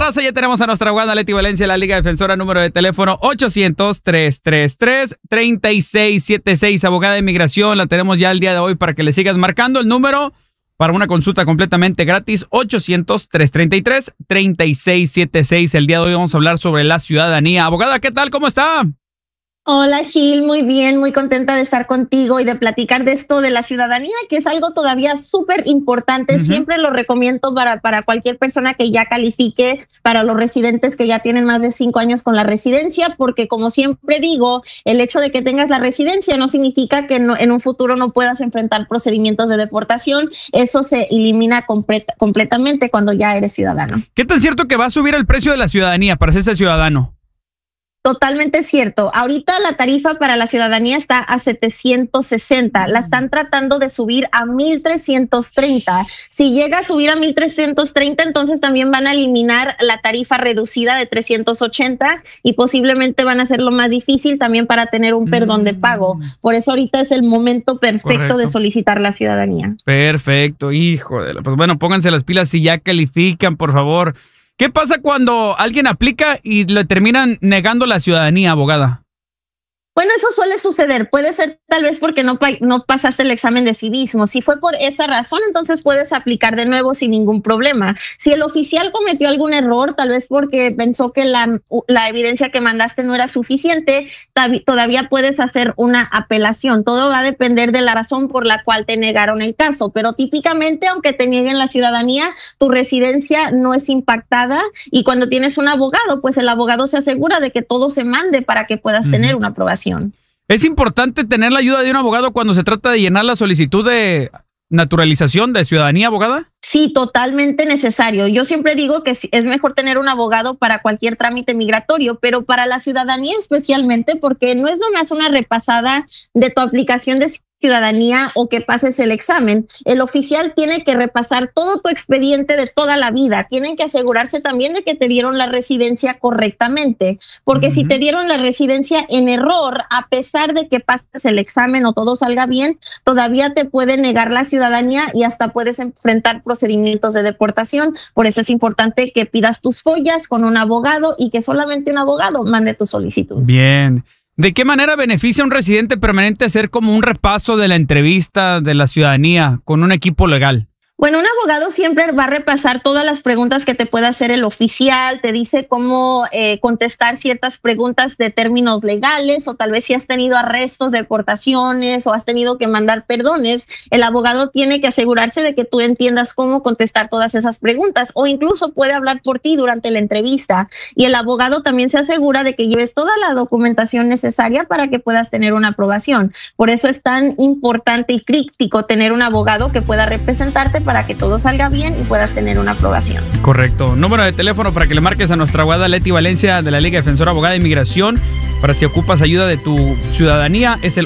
pasa? Ya tenemos a nuestra abogada Leti Valencia, la Liga Defensora, número de teléfono 800-333-3676. Abogada de inmigración, la tenemos ya el día de hoy para que le sigas marcando el número para una consulta completamente gratis, 800-333-3676. El día de hoy vamos a hablar sobre la ciudadanía. Abogada, ¿qué tal? ¿Cómo está? Hola Gil, muy bien, muy contenta de estar contigo y de platicar de esto de la ciudadanía, que es algo todavía súper importante. Siempre lo recomiendo para cualquier persona que ya califique, para los residentes que ya tienen más de 5 años con la residencia, porque como siempre digo, el hecho de que tengas la residencia no significa que en un futuro no puedas enfrentar procedimientos de deportación. Eso se elimina completamente cuando ya eres ciudadano. ¿Qué tan cierto que va a subir el precio de la ciudadanía para hacerse ciudadano? Totalmente cierto. Ahorita la tarifa para la ciudadanía está a 760. La están tratando de subir a 1,330. Si llega a subir a 1,330, entonces también van a eliminar la tarifa reducida de 380 y posiblemente van a hacerlo más difícil también para tener un perdón de pago. Por eso ahorita es el momento perfecto de solicitar la ciudadanía. Perfecto, hijo de la... Pues bueno, pónganse las pilas si ya califican, por favor. ¿Qué pasa cuando alguien aplica y le terminan negando la ciudadanía, abogada? Bueno, eso suele suceder. Puede ser tal vez porque no pasaste el examen de civismo. Si fue por esa razón, entonces puedes aplicar de nuevo sin ningún problema. Si el oficial cometió algún error, tal vez porque pensó que la evidencia que mandaste no era suficiente, todavía puedes hacer una apelación. Todo va a depender de la razón por la cual te negaron el caso. Pero típicamente, aunque te nieguen la ciudadanía, tu residencia no es impactada. Y cuando tienes un abogado, pues el abogado se asegura de que todo se mande para que puedas tener una aprobación. ¿Es importante tener la ayuda de un abogado cuando se trata de llenar la solicitud de naturalización de ciudadanía, abogada? Sí, totalmente necesario. Yo siempre digo que es mejor tener un abogado para cualquier trámite migratorio, pero para la ciudadanía especialmente, porque no es nomás una repasada de tu aplicación de ciudadanía o que pases el examen. El oficial tiene que repasar todo tu expediente de toda la vida. Tienen que asegurarse también de que te dieron la residencia correctamente, porque si te dieron la residencia en error, a pesar de que pases el examen o todo salga bien, todavía te pueden negar la ciudadanía y hasta puedes enfrentar procedimientos de deportación. Por eso es importante que pidas tus follas con un abogado y que solamente un abogado mande tu solicitud. Bien. ¿De qué manera beneficia a un residente permanente hacer como un repaso de la entrevista de la ciudadanía con un equipo legal? Bueno, un abogado siempre va a repasar todas las preguntas que te pueda hacer el oficial, te dice cómo contestar ciertas preguntas de términos legales o tal vez si has tenido arrestos, deportaciones o has tenido que mandar perdones. El abogado tiene que asegurarse de que tú entiendas cómo contestar todas esas preguntas o incluso puede hablar por ti durante la entrevista. Y el abogado también se asegura de que lleves toda la documentación necesaria para que puedas tener una aprobación. Por eso es tan importante y crítico tener un abogado que pueda representarte para que todo salga bien y puedas tener una aprobación. Correcto. Número de teléfono para que le marques a nuestra abogada Leti Valencia de la Liga Defensora, abogada de inmigración, para si ocupas ayuda de tu ciudadanía, es el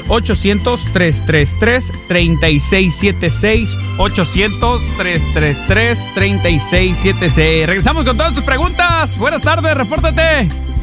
800-333-3676, 800-333-3676. Regresamos con todas tus preguntas. Buenas tardes, repórtate.